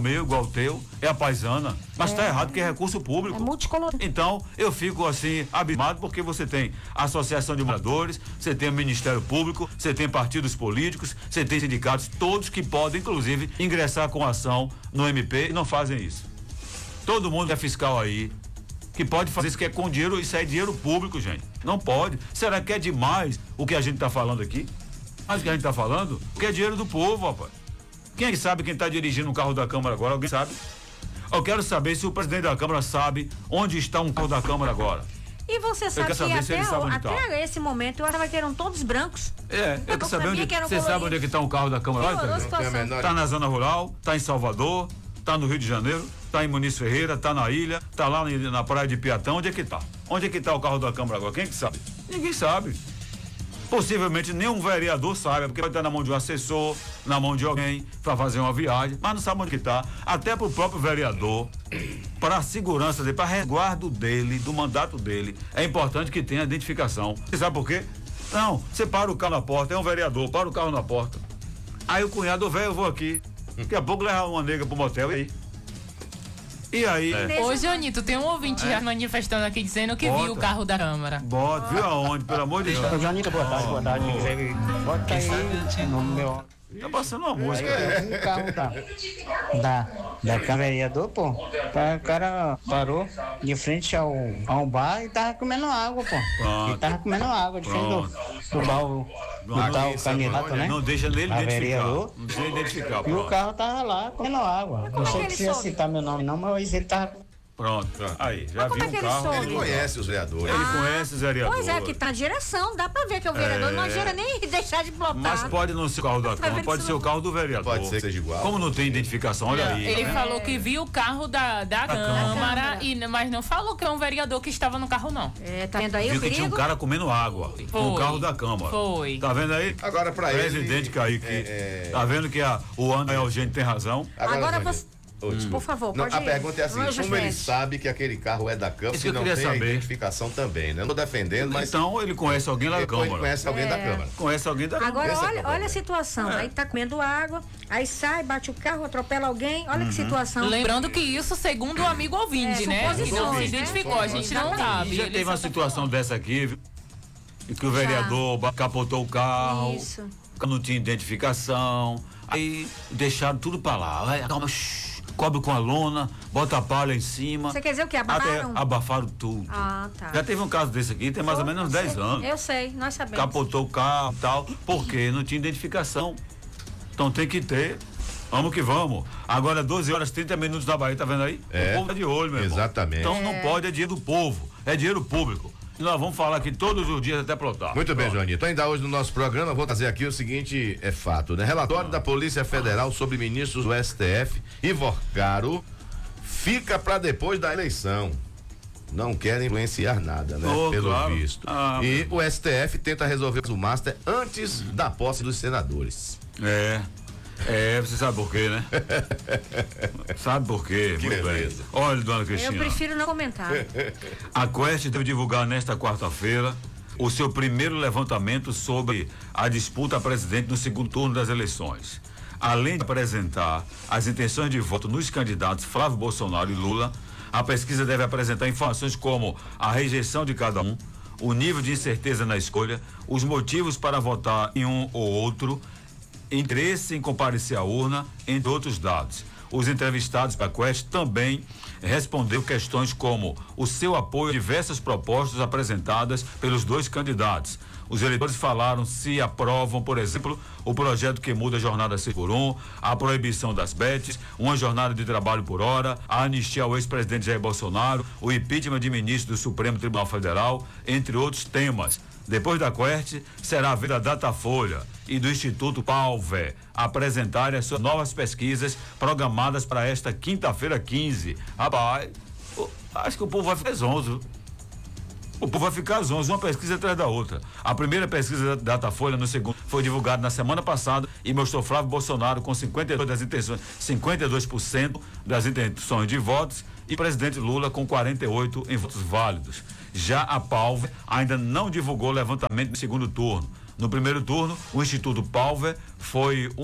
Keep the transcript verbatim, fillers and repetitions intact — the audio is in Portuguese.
meu, igual o teu, é a paisana, mas está é. errado que é recurso público. É multicolor. Então, eu fico assim, abismado, porque você tem a Associação de Moradores, você tem o Ministério Público, você tem partidos políticos, você tem sindicatos, todos que podem, inclusive, ingressar com ação no M P e não fazem isso. Todo mundo é fiscal aí, que pode fazer isso, que é com dinheiro, isso é dinheiro público, gente. Não pode. Será que é demais o que a gente está falando aqui? Mas o que a gente está falando, que é dinheiro do povo, rapaz. Quem é que sabe quem está dirigindo o carro da Câmara agora? Alguém sabe? Eu quero saber se o presidente da Câmara sabe onde está um carro da Câmara agora. E você sabe que até, o, até esse momento eu achava que eram todos brancos. É, eu quero saber onde, que você sabe onde é que está um carro da Câmara? Está na zona rural, está em Salvador, está no Rio de Janeiro, está em Muniz Ferreira, está na ilha, está lá na praia de Piatã. Onde é que está? Onde é que está o carro da Câmara agora? Quem é que sabe? Ninguém sabe. Possivelmente nenhum vereador sabe, porque vai estar na mão de um assessor, na mão de alguém, para fazer uma viagem, mas não sabe onde que está. Até para o próprio vereador, para a segurança dele, para resguardo dele, do mandato dele, é importante que tenha identificação. Você sabe por quê? Não, você para o carro na porta, é um vereador, para o carro na porta. Aí o cunhado, velho, eu vou aqui. Daqui a pouco leva uma nega pro motel, e aí? E aí? É. Ô, Johnito, tem um ouvinte é. já manifestando aqui dizendo que Bota. viu o carro da Câmara. Bota, viu aonde? Pelo amor de Deus. Ô, Johnito, boa tarde, boa tarde. Bota aí no meu. Tá passando uma música. Aí, o carro da, da, da vereador, pô. O cara parou de frente ao, ao bar e tava comendo água, pô. Pronto. E tava comendo água de frente do, do bar, do tal candidato, né? Não deixa nele identificar. Vereador, não deixa ele identificar. E o carro tava lá comendo água. Não sei se ia citar meu nome, não, mas ele tava. Pronto, aí, já viu um carro. Ele conhece os vereadores. Ele ah, conhece os vereadores. Pois é, que tá na direção, dá pra ver que é o vereador, é... não adianta nem deixar de blocar. Mas pode não ser o carro da Câmara, pode ser o carro do vereador. Pode ser que seja igual. Como não tem identificação, olha não, aí. Ele né? falou que viu o carro da, da, da Câmara, Câmara. E, mas não falou que é um vereador que estava no carro, não. É, tá vendo aí viu o perigo? Que tinha um cara comendo água no carro da Câmara. Foi. Tá vendo aí? Agora pra ele... Presidente Kaique, é, é... tá vendo que a, o Ana Eugênio tem razão? Agora, Agora você... Oh, por favor, não, pode a ir. pergunta é assim, como gente. ele sabe que aquele carro é da Câmara, se não tem saber. a identificação também, né? Não tô defendendo, mas... Então ele conhece alguém lá da Câmara. Ele conhece alguém é. da Câmara. Conhece alguém da Câmara. Agora, olha, é olha a situação, é. aí tá comendo água, aí sai, bate o carro, atropela alguém, olha uhum. que situação. Lembrando que isso segundo o amigo ouvinte, é, né? Que não se identificou, a gente não sabe. Já teve uma situação dessa aqui, viu? E que o vereador já. capotou o carro, isso. não tinha identificação, aí deixaram tudo pra lá. Aí, calma, shh. Cobre com a lona, bota a palha em cima. Você quer dizer o que? Abafaram? Até abafaram tudo. Ah, tá. Já teve um caso desse aqui, tem mais ou menos uns dez anos. Eu sei, nós sabemos. Capotou o carro e tal, porque não tinha identificação. Então tem que ter. Vamos que vamos. Agora doze horas, trinta minutos da Bahia, tá vendo aí? É, o povo tá de olho, meu irmão. Exatamente. Então é. não pode, é dinheiro do povo, é dinheiro público. Nós vamos falar aqui todos os dias até plotar. Muito bem, Joanito. Ainda hoje no nosso programa, vou trazer aqui o seguinte é fato, né? Relatório ah. da Polícia Federal sobre ministros do S T F e Vorcaro fica para depois da eleição. Não querem influenciar nada, né? Oh, Pelo claro. visto. Ah, e o S T F tenta resolver o Master antes da posse dos senadores. É. É, você sabe por quê, né? Sabe por quê? Que Muito beleza. bem. Olha, dona Cristina. Eu prefiro não comentar. A Quest deve divulgar nesta quarta-feira o seu primeiro levantamento sobre a disputa a presidente no segundo turno das eleições. Além de apresentar as intenções de voto nos candidatos Flávio Bolsonaro e Lula, a pesquisa deve apresentar informações como a rejeição de cada um, o nível de incerteza na escolha, os motivos para votar em um ou outro, interesse em comparecer à urna, entre outros dados. Os entrevistados da Quest também respondeu questões como o seu apoio a diversas propostas apresentadas pelos dois candidatos. Os eleitores falaram se aprovam, por exemplo, o projeto que muda a jornada seis por um, a proibição das bets, uma jornada de trabalho por hora, a anistia ao ex-presidente Jair Bolsonaro, o impeachment de ministro do Supremo Tribunal Federal, entre outros temas. Depois da Quest, será a vez da Datafolha e do Instituto Palve apresentarem as suas novas pesquisas programadas para esta quinta-feira quinze. Rapaz, acho que o povo vai ficar zonzo. O povo vai ficar zonzo, uma pesquisa atrás da outra. A primeira pesquisa da Datafolha, no segundo, foi divulgada na semana passada e mostrou Flávio Bolsonaro com cinquenta e dois das intenções, cinquenta e dois por cento das intenções de votos e presidente Lula com quarenta e oito por cento em votos válidos. Já a Palve ainda não divulgou levantamento no segundo turno. No primeiro turno, o Instituto Palve foi um